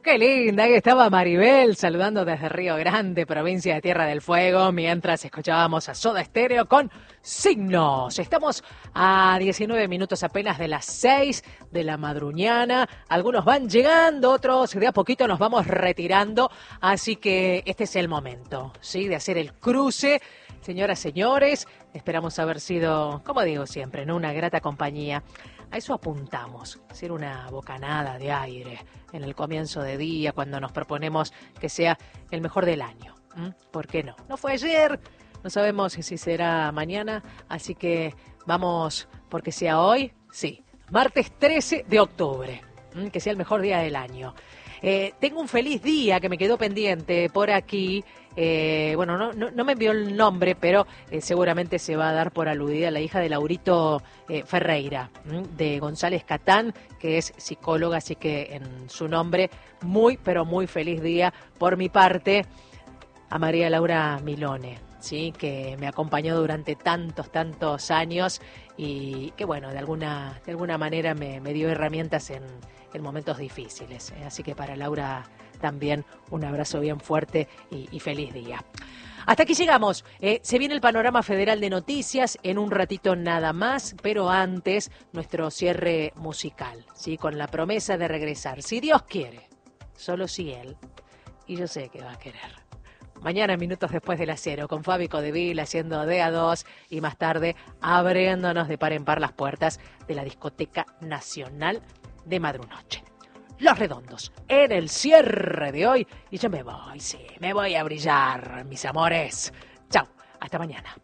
Qué linda, ahí estaba Maribel saludando desde Río Grande, provincia de Tierra del Fuego, mientras escuchábamos a Soda Stereo con Signos. Estamos a 19 minutos apenas de las 6 de la madruñana. Algunos van llegando, otros de a poquito nos vamos retirando, así que este es el momento, ¿sí?, de hacer el cruce. Señoras, señores, esperamos haber sido, como digo siempre, ¿no?, una grata compañía. A eso apuntamos, ser una bocanada de aire en el comienzo de día, cuando nos proponemos que sea el mejor del año. ¿Por qué no? No fue ayer, no sabemos si será mañana, así que vamos porque sea hoy, sí, martes 13 de octubre, que sea el mejor día del año. Tengo un feliz día que me quedó pendiente por aquí. Bueno, no me envió el nombre, pero seguramente se va a dar por aludida la hija de Laurito Ferreira, de González Catán, que es psicóloga, así que en su nombre, muy, pero muy feliz día por mi parte a María Laura Milone, ¿sí?, que me acompañó durante tantos años y que, bueno, de alguna manera me dio herramientas en momentos difíciles. Así que para Laura también un abrazo bien fuerte y feliz día. Hasta aquí llegamos. Se viene el panorama federal de noticias en un ratito nada más, pero antes nuestro cierre musical, ¿sí?, con la promesa de regresar, si Dios quiere, solo si Él, y yo sé que va a querer. Mañana, minutos después de las 0, con Fabi Codevil haciendo de a 2 y más tarde abriéndonos de par en par las puertas de la Discoteca Nacional de Madrunoche. Los Redondos, en el cierre de hoy. Y yo me voy, sí, me voy a brillar, mis amores. Chau, hasta mañana.